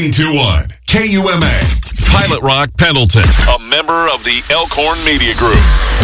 92.1 KUMA, Pilot Rock, Pendleton, a member of the Elkhorn Media Group.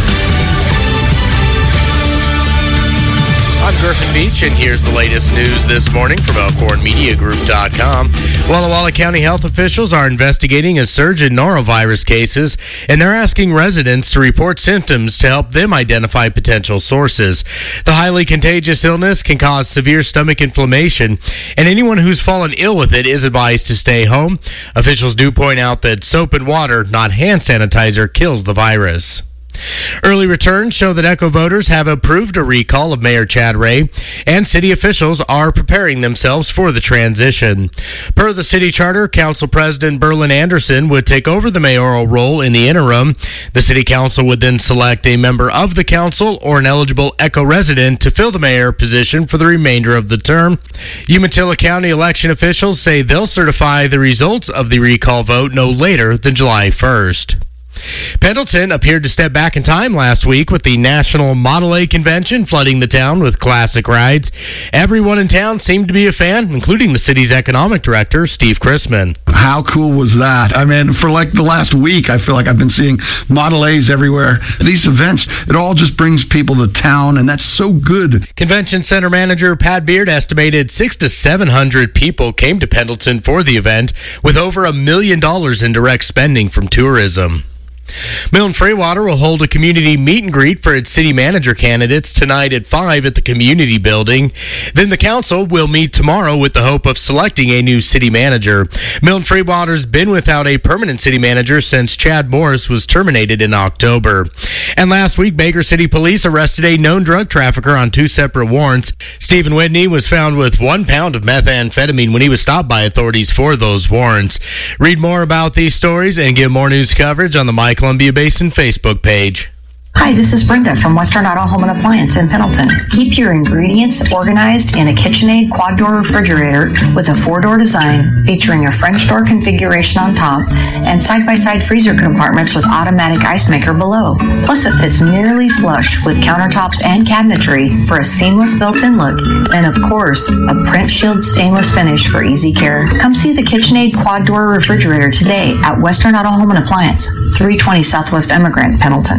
I'm Griffin Beach, and here's the latest news this morning from ElkhornMediaGroup.com. Walla Walla County health officials are investigating a surge in norovirus cases, and they're asking residents to report symptoms to help them identify potential sources. The highly contagious illness can cause severe stomach inflammation, and anyone who's fallen ill with it is advised to stay home. Officials do point out that soap and water, not hand sanitizer, kills the virus. Early returns show that Echo voters have approved a recall of Mayor Chad Ray, and city officials are preparing themselves for the transition. Per the city charter, Council President Berlin Anderson would take over the mayoral role in the interim. The city council would then select a member of the council or an eligible Echo resident to fill the mayor position for the remainder of the term. Umatilla County election officials say they'll certify the results of the recall vote no later than July 1st. Pendleton appeared to step back in time last week with the National Model A Convention flooding the town with classic rides. Everyone in town seemed to be a fan, including the city's economic director, Steve Chrisman. How cool was that? I mean, for like the last week, I feel like I've been seeing Model A's everywhere. These events, it all just brings people to town, and that's so good. Convention Center Manager Pat Beard estimated 600 to 700 people came to Pendleton for the event, with over $1 million in direct spending from tourism. Milton Freewater will hold a community meet and greet for its city manager candidates tonight at 5 at the community building. Then the council will meet tomorrow with the hope of selecting a new city manager. Milton Freewater's been without a permanent city manager since Chad Morris was terminated in October. And last week, Baker City Police arrested a known drug trafficker on 2 separate warrants. Stephen Whitney was found with 1 pound of methamphetamine when he was stopped by authorities for those warrants. Read more about these stories and get more news coverage on the My Columbia Basin Facebook page. Hi, this is Brenda from Western Auto Home and Appliance in Pendleton. Keep your ingredients organized in a KitchenAid quad-door refrigerator with a 4-door design featuring a French door configuration on top and side-by-side freezer compartments with automatic ice maker below. Plus, it fits nearly flush with countertops and cabinetry for a seamless built-in look, and of course, a print shield stainless finish for easy care. Come see the KitchenAid quad-door refrigerator today at Western Auto Home and Appliance, 320 Southwest Emigrant, Pendleton.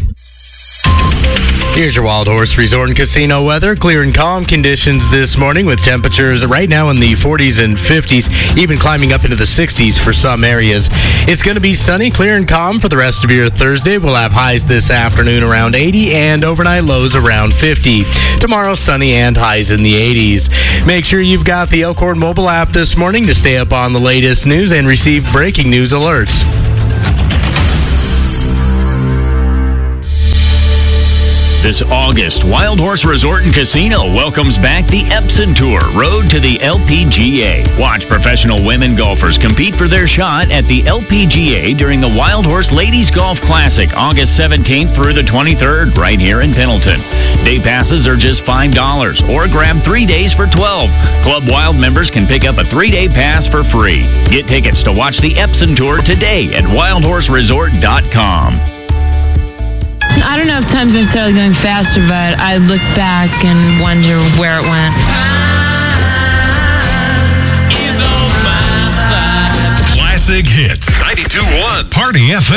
Here's your Wild Horse Resort and Casino weather. Clear and calm conditions this morning with temperatures right now in the 40s and 50s, even climbing up into the 60s for some areas. It's going to be sunny, clear and calm for the rest of your Thursday. We'll have highs this afternoon around 80 and overnight lows around 50. Tomorrow, sunny and highs in the 80s. Make sure you've got the Elkhorn mobile app this morning to stay up on the latest news and receive breaking news alerts. This August, Wild Horse Resort and Casino welcomes back the Epson Tour, Road to the LPGA. Watch professional women golfers compete for their shot at the LPGA during the Wild Horse Ladies Golf Classic, August 17th through the 23rd, right here in Pendleton. Day passes are just $5, or grab 3 days for $12. Club Wild members can pick up a 3-day pass for free. Get tickets to watch the Epson Tour today at wildhorseresort.com. I don't know if time's necessarily going faster, but I look back and wonder where it went. Classic Hits 92.1 Party FM.